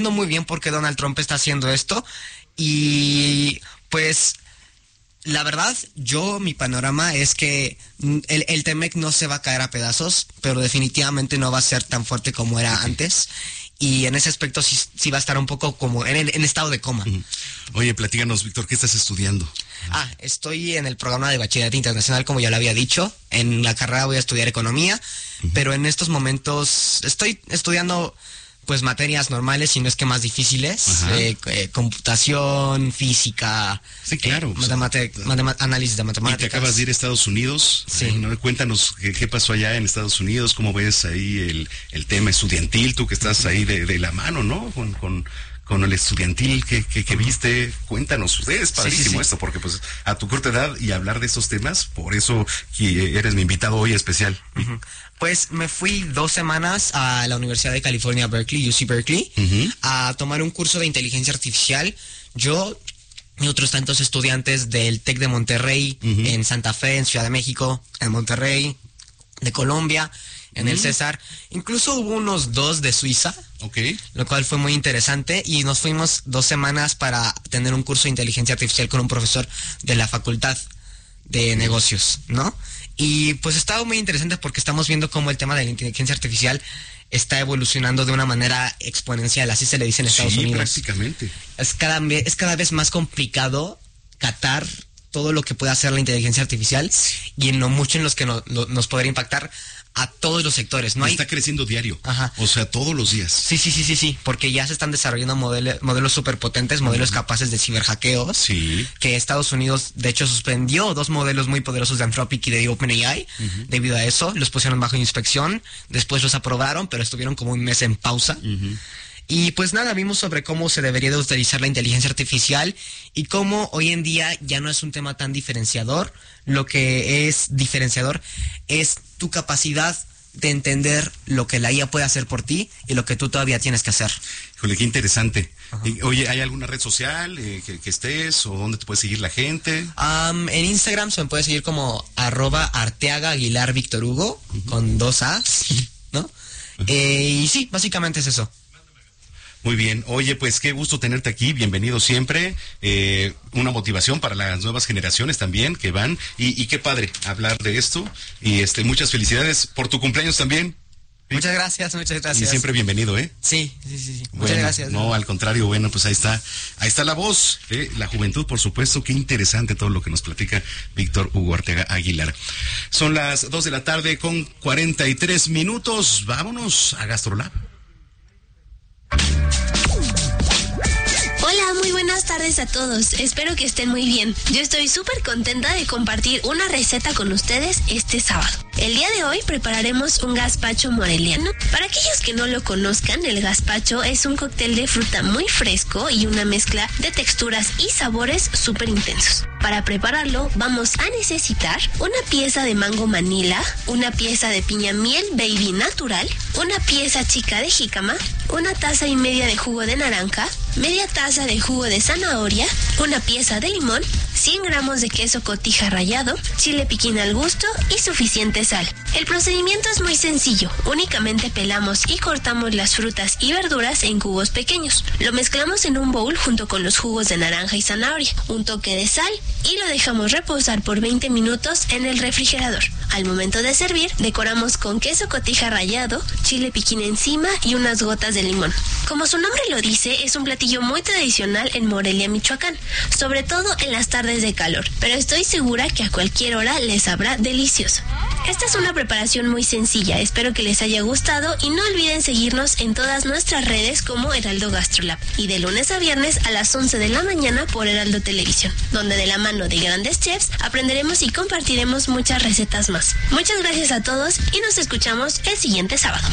muy bien por qué Donald Trump está haciendo esto y pues la verdad, mi panorama es que el T-MEC no se va a caer a pedazos, pero definitivamente no va a ser tan fuerte como era antes. Y en ese aspecto sí va a estar un poco como en estado de coma. Oye, platícanos, Víctor, ¿qué estás estudiando? Estoy en el programa de Bachillerato Internacional, como ya lo había dicho. En la carrera voy a estudiar Economía, pero en estos momentos estoy estudiando pues materias normales, si no es que más difíciles, computación, física, sí, claro, análisis de matemáticas. Y te acabas de ir a Estados Unidos, sí. Cuéntanos qué pasó allá en Estados Unidos, cómo ves ahí el tema estudiantil, tú que estás ahí de la mano, ¿no? Con el estudiantil que viste, cuéntanos, es padrísimo esto, porque pues a tu corta edad y hablar de estos temas, por eso que eres mi invitado hoy especial. Pues me fui 2 semanas a la Universidad de California, Berkeley, UC Berkeley, a tomar un curso de inteligencia artificial. Yo y otros tantos estudiantes del TEC de Monterrey, en Santa Fe, en Ciudad de México, en Monterrey, de Colombia, en el César. Incluso hubo unos 2 de Suiza, lo cual fue muy interesante, y nos fuimos 2 semanas para tener un curso de inteligencia artificial con un profesor de la Facultad de Negocios, ¿no? Y pues estaba muy interesante porque estamos viendo cómo el tema de la inteligencia artificial está evolucionando de una manera exponencial, así se le dice en Estados Unidos. Prácticamente. Es cada vez más complicado catar todo lo que puede hacer la inteligencia artificial y en lo mucho en los que nos podría impactar a todos los sectores. Está creciendo diario. O sea, todos los días. Sí, porque ya se están desarrollando modelos superpotentes, modelos capaces de ciberhackeos. Sí. Que Estados Unidos, de hecho, suspendió 2 modelos muy poderosos de Anthropic y de OpenAI. Debido a eso, los pusieron bajo inspección. Después los aprobaron, pero estuvieron como un mes en pausa. Y pues nada, vimos sobre cómo se debería de utilizar la inteligencia artificial y cómo hoy en día ya no es un tema tan diferenciador. Lo que es diferenciador es tu capacidad de entender lo que la IA puede hacer por ti y lo que tú todavía tienes que hacer. Híjole, qué interesante. Oye, ¿hay alguna red social que estés o dónde te puede seguir la gente? En Instagram se me puede seguir como @ArteagaAguilarVictorHugo, con 2 A's, ¿no? Y sí, básicamente es eso. Muy bien. Oye, pues qué gusto tenerte aquí. Bienvenido siempre. Una motivación para las nuevas generaciones también que van. Y qué padre hablar de esto. Y muchas felicidades por tu cumpleaños también. ¿Sí? Muchas gracias. Y siempre bienvenido, ¿eh? Sí. Bueno, muchas gracias. No, al contrario, bueno, pues ahí está la voz de la juventud, por supuesto. Qué interesante todo lo que nos platica Víctor Hugo Arteaga Aguilar. Son las 2 de la tarde con 43 minutos. Vámonos a GastroLab. Hola, muy buenas tardes a todos. Espero que estén muy bien. Yo estoy súper contenta de compartir una receta con ustedes este sábado. El día de hoy prepararemos un gazpacho moreliano. Para aquellos que no lo conozcan, el gazpacho es un cóctel de fruta muy fresco y una mezcla de texturas y sabores súper intensos. Para prepararlo vamos a necesitar una pieza de mango manila, una pieza de piña miel baby natural, una pieza chica de jícama, 1,5 tazas de jugo de naranja, media taza de jugo de zanahoria, una pieza de limón, 100 gramos de queso cotija rallado, chile piquín al gusto y suficiente sal. El procedimiento es muy sencillo, únicamente pelamos y cortamos las frutas y verduras en cubos pequeños. Lo mezclamos en un bowl junto con los jugos de naranja y zanahoria, un toque de sal y lo dejamos reposar por 20 minutos en el refrigerador. Al momento de servir, decoramos con queso cotija rallado, chile piquín encima y unas gotas de limón. Como su nombre lo dice, es un platillo muy tradicional en Morelia, Michoacán, sobre todo en las tardes de calor, pero estoy segura que a cualquier hora les sabrá delicioso. Esta es una preparación muy sencilla, espero que les haya gustado y no olviden seguirnos en todas nuestras redes como Heraldo GastroLab y de lunes a viernes a las 11 de la mañana por Heraldo Televisión, donde de la mano de grandes chefs aprenderemos y compartiremos muchas recetas más. Muchas gracias a todos y nos escuchamos el siguiente sábado.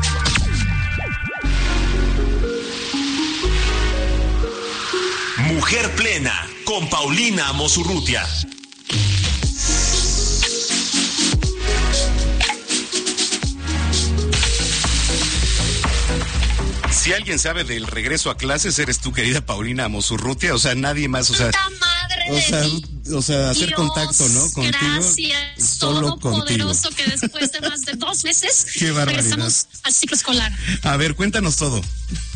Mujer Plena con Paulina Mosurrutia. Si alguien sabe del regreso a clases, eres tú, querida Paulina Mosurrutia. O sea, nadie más, o sea, hacer Dios, contacto, ¿no? Contigo. Gracias, solo contigo. Todopoderoso, que después de más de 2 meses Qué barbaridad. regresamos al ciclo escolar. A ver, cuéntanos todo.